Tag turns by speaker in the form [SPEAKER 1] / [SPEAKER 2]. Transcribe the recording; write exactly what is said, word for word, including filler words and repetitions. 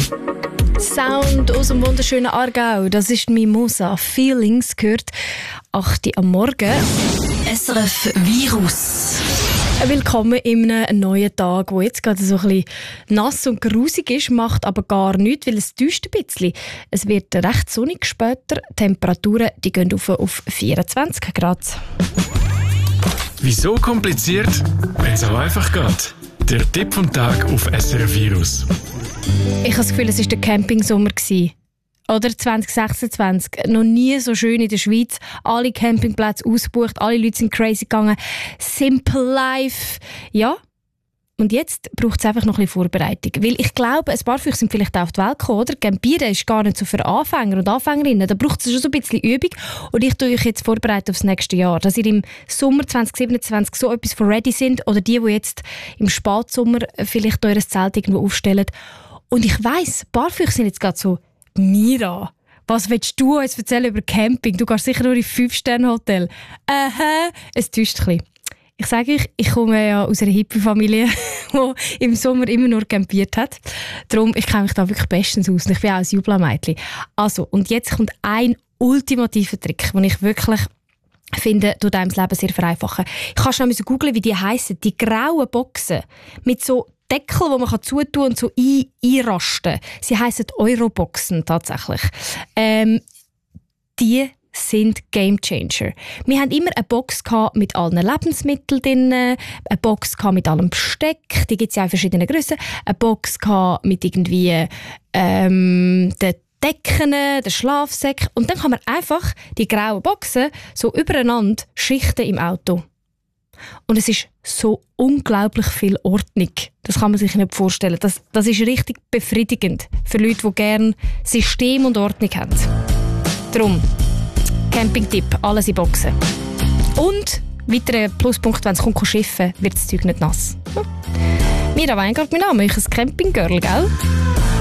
[SPEAKER 1] Sound aus dem wunderschönen Aargau. Das ist Mimosa. Feelings gehört acht Uhr am Morgen.
[SPEAKER 2] S R F Virus.
[SPEAKER 1] Willkommen in einem neuen Tag, der jetzt gerade so ein bisschen nass und grusig ist, macht aber gar nichts, weil es täuscht ein bisschen. Es wird recht sonnig später. Die Temperaturen die gehen auf, auf vierundzwanzig Grad.
[SPEAKER 3] Wieso kompliziert, wenn es auch einfach geht? Der Tipp vom Tag auf S R F Virus.
[SPEAKER 1] Ich habe das Gefühl, es war der Campingsommer. Oder zwanzig sechsundzwanzig. Noch nie so schön in der Schweiz. Alle Campingplätze ausgebucht, alle Leute sind crazy gegangen. Simple Life. Ja. Und jetzt braucht es einfach noch ein bisschen Vorbereitung. Weil ich glaube, ein paar Füchse sind vielleicht auch auf die Welt gekommen, oder? Campieren ist gar nicht so für Anfänger und Anfängerinnen. Da braucht es schon so ein bisschen Übung. Und ich tue euch jetzt vorbereiten aufs nächste Jahr. Dass ihr im Sommer zwanzig siebenundzwanzig so etwas für ready sind. Oder die, die jetzt im Spätsommer vielleicht euer Zelt irgendwo aufstellen. Und ich weiss, ein paar Füchse sind jetzt gerade so, Mira, was willst du uns erzählen über Camping? Du gehst sicher nur in fünf Sterne Hotel. Aha, es täuscht ein bisschen. Ich sage euch, ich komme ja aus einer Hippie-Familie, die im Sommer immer nur campiert hat. Darum, ich kenne mich da wirklich bestens aus. Und ich bin auch ein Jubla-Mädchen. Also, und jetzt kommt ein ultimativer Trick, den ich wirklich finde, tut einem das Leben sehr vereinfachen. Ich kann schnell googeln, wie die heissen. Die grauen Boxen mit so Deckel, die man zutun kann und so ein, einrasten. Sie heissen Euroboxen tatsächlich. Ähm, die sind Gamechanger. Wir hatten immer eine Box mit allen Lebensmitteln drin, eine Box mit allem Besteck, die gibt es ja in verschiedenen Grössen, eine Box mit irgendwie ähm, den Decken, den Schlafsack und dann kann man einfach die grauen Boxen so übereinander schichten im Auto. Und es ist so unglaublich viel Ordnung. Das kann man sich nicht vorstellen. Das, das ist richtig befriedigend für Leute, die gerne System und Ordnung haben. Darum, Campingtipp, alles in Boxen. Und weiterer Pluspunkt, wenn es kommt, schiffen, wird das Zeug nicht nass. Hm. Mira Weingart, mein Name, ich bin ein Campinggirl, gell?